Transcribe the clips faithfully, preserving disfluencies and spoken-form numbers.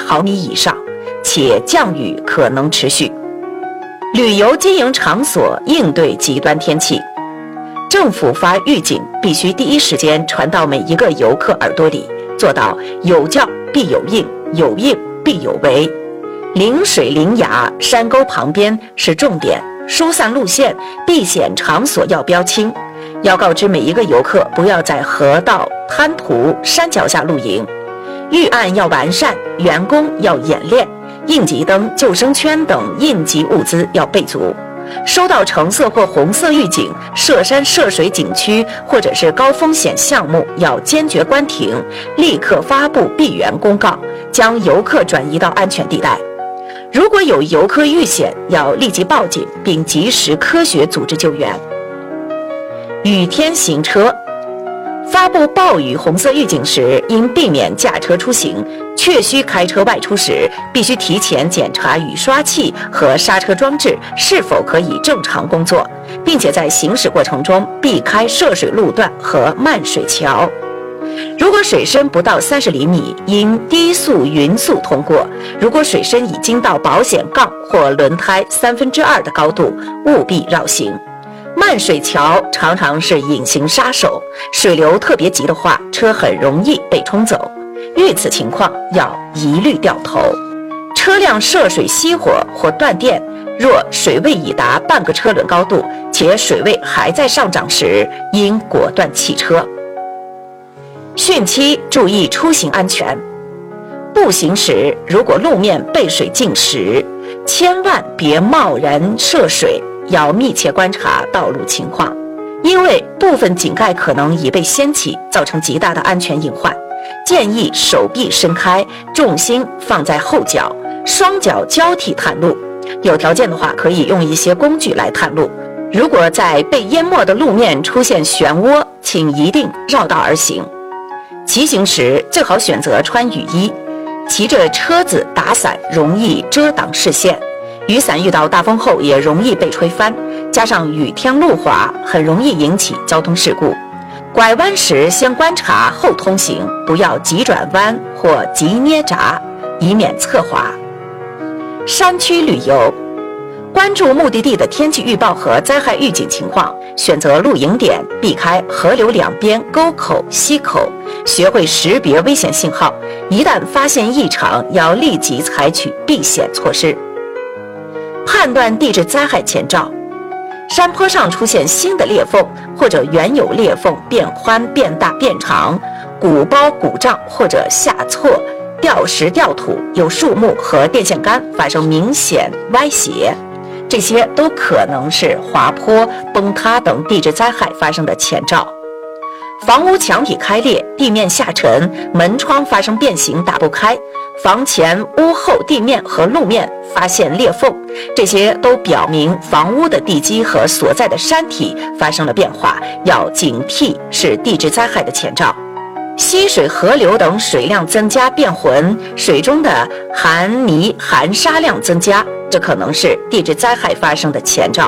毫米以上，且降雨可能持续。旅游经营场所应对极端天气，政府发预警必须第一时间传到每一个游客耳朵里，做到有教必有应，有应必有为。临水临崖山沟旁边是重点，疏散路线避险场所要标清，要告知每一个游客不要在河道、滩涂、山脚下露营。预案要完善，员工要演练，应急灯、救生圈等应急物资要备足。收到橙色或红色预警，涉山涉水景区或者是高风险项目要坚决关停，立刻发布闭园公告，将游客转移到安全地带。如果有游客遇险，要立即报警，并及时科学组织救援。雨天行车，发布暴雨红色预警时，应避免驾车出行，确需开车外出时，必须提前检查雨刷器和刹车装置是否可以正常工作，并且在行驶过程中避开涉水路段和漫水桥。如果水深不到三十厘米，应低速匀速通过；如果水深已经到保险杠或轮胎三分之二的高度，务必绕行。漫水桥常常是隐形杀手，水流特别急的话，车很容易被冲走。遇此情况，要一律掉头。车辆涉水熄火或断电，若水位已达半个车轮高度，且水位还在上涨时，应果断弃车。汛期注意出行安全，步行时如果路面被水浸湿，千万别贸然涉水，要密切观察道路情况，因为部分井盖可能已被掀起，造成极大的安全隐患。建议手臂伸开，重心放在后脚，双脚交替探路。有条件的话，可以用一些工具来探路。如果在被淹没的路面出现漩涡，请一定绕道而行。骑行时最好选择穿雨衣，骑着车子打伞容易遮挡视线，雨伞遇到大风后也容易被吹翻，加上雨天路滑，很容易引起交通事故。拐弯时先观察后通行，不要急转弯或急捏闸，以免侧滑。山区旅游，关注目的地的天气预报和灾害预警情况，选择露营点，避开河流两边沟口、溪口，学会识别危险信号，一旦发现异常，要立即采取避险措施。判断地质灾害前兆，山坡上出现新的裂缝，或者原有裂缝变宽、变大、变长，鼓包、鼓胀或者下挫、掉石、掉土，有树木和电线杆发生明显歪斜，这些都可能是滑坡、崩塌等地质灾害发生的前兆。房屋墙体开裂，地面下沉，门窗发生变形打不开，房前屋后地面和路面发现裂缝，这些都表明房屋的地基和所在的山体发生了变化，要警惕，是地质灾害的前兆。溪水、河流等水量增加变浑，水中的含泥含沙量增加，这可能是地质灾害发生的前兆。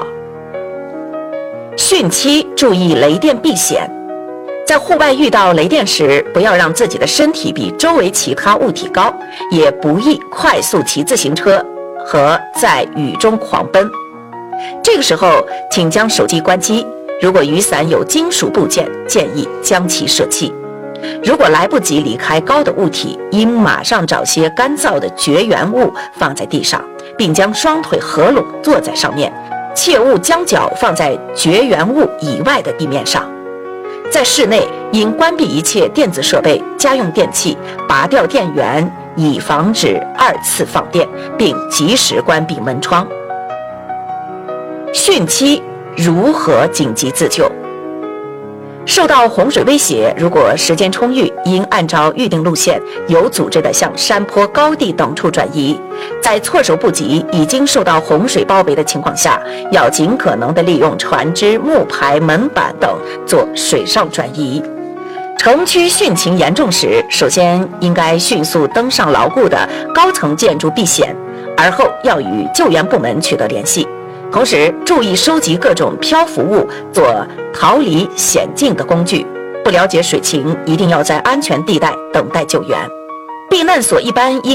汛期注意雷电避险，在户外遇到雷电时，不要让自己的身体比周围其他物体高，也不宜快速骑自行车和在雨中狂奔。这个时候，请将手机关机，如果雨伞有金属部件，建议将其舍弃。如果来不及离开高的物体，应马上找些干燥的绝缘物放在地上，并将双腿合拢坐在上面，切勿将脚放在绝缘物以外的地面上。在室内应关闭一切电子设备、家用电器，拔掉电源，以防止二次放电，并及时关闭门窗。汛期如何紧急自救？受到洪水威胁，如果时间充裕，应按照预定路线有组织地向山坡、高地等处转移。在措手不及、已经受到洪水包围的情况下，要尽可能地利用船只、木牌、门板等做水上转移。城区汛情严重时，首先应该迅速登上牢固的高层建筑避险，而后要与救援部门取得联系。同时注意收集各种漂浮物，做逃离险境的工具。不了解水情，一定要在安全地带等待救援。避难所一般应